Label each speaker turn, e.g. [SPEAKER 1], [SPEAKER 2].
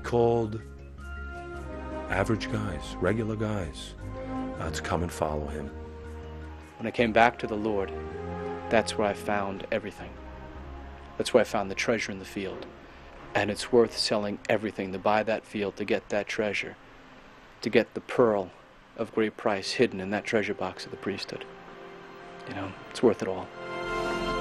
[SPEAKER 1] called average guys, regular guys, to come and follow him.
[SPEAKER 2] When I came back to the Lord, that's where I found everything. That's where I found the treasure in the field. And it's worth selling everything to buy that field, to get that treasure, to get the pearl of great price hidden in that treasure box of the priesthood. You know, it's worth it all.